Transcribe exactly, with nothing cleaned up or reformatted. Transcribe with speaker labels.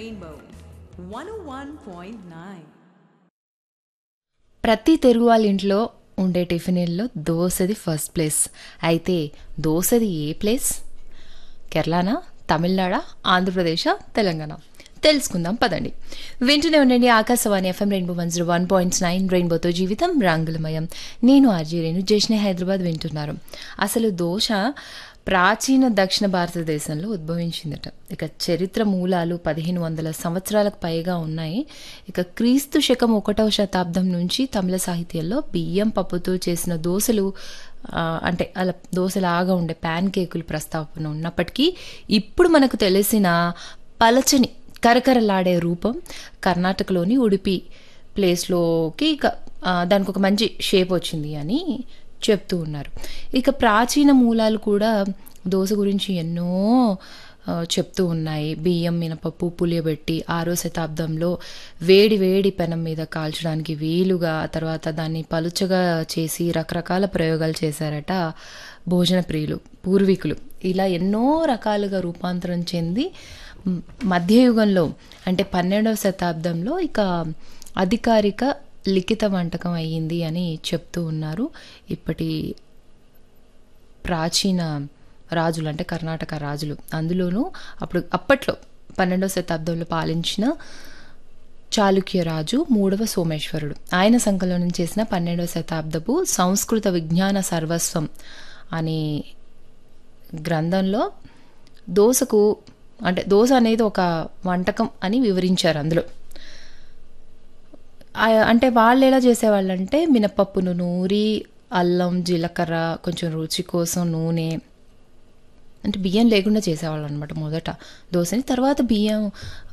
Speaker 1: Rainbow one oh one point nine.
Speaker 2: ప్రతి తెలుగు వాళ్ళ ఇంట్లో ఉండే టిఫిన్లో దోశది ఫస్ట్ ప్లేస్. అయితే దోశది ఏ ప్లేస్? కేరళనా, తమిళనాడా, ఆంధ్రప్రదేశా, తెలంగాణ? తెలుసుకుందాం పదండి. వింటూనే ఉండండి Akashvani FM rainbow one zero one point nine. రెయిన్బోతో జీవితం రంగులమయం. నేను ఆర్జీ రేణు, జశ్నే హైదరాబాద్ వింటున్నారు. అసలు దోశ ప్రాచీన దక్షిణ భారతదేశంలో ఉద్భవించిందట. ఇక చరిత్ర మూలాలు పదిహేను వందల సంవత్సరాలకు పైగా ఉన్నాయి. ఇక క్రీస్తు శకం ఒకటవ శతాబ్దం నుంచి తమిళ సాహిత్యంలో బియ్యం పప్పుతో చేసిన దోశలు ఆ, అంటే అలా దోశలాగా ఉండే ప్యాన్ కేకులు ప్రస్తావన ఉన్నప్పటికీ ఇప్పుడు మనకు తెలిసిన పలచని కరకరలాడే రూపం కర్ణాటకలోని ఉడిపి ప్లేస్లోకి ఇక ఆ, దానికి ఒక మంచి షేప్ వచ్చింది అని చెప్తూ ఉన్నారు. ఇక ప్రాచీన మూలాలు కూడా దోశ గురించి ఎన్నో ఆ, చెప్తూ ఉన్నాయి. బియ్యం మినపప్పు పులియబెట్టి ఆరో శతాబ్దంలో వేడి వేడి పెనం మీద కాల్చడానికి వీలుగా, తర్వాత దాన్ని పలుచగా చేసి రకరకాల ప్రయోగాలు చేశారట భోజన ప్రియులు పూర్వీకులు. ఇలా ఎన్నో రకాలుగా రూపాంతరం చెంది మ్, మధ్యయుగంలో అంటే పన్నెండవ శతాబ్దంలో ఇక అధికారిక లిఖిత వంటకం అయ్యింది అని చెప్తూ ఉన్నారు. ఇప్పటి ప్రాచీన రాజులు అంటే కర్ణాటక రాజులు, అందులోనూ అప్పుడు అప్పట్లో పన్నెండవ శతాబ్దంలో పాలించిన చాళుక్య రాజు మూడవ సోమేశ్వరుడు, ఆయన సంకలనం చేసిన పన్నెండవ శతాబ్దపు సంస్కృత విజ్ఞాన సర్వస్వం అనే గ్రంథంలో దోశకు అంటే దోశ అనేది ఒక వంటకం అని వివరించారు. అందులో ఆ- అంటే వాళ్ళు ఎలా చేసేవాళ్ళంటే మినపప్పును నూరి అల్లం జీలకర్ర కొంచెం రుచి కోసం నూనె అంటే బియ్యం లేకుండా చేసేవాళ్ళు అనమాట మొదట దోశని. తర్వాత బియ్యం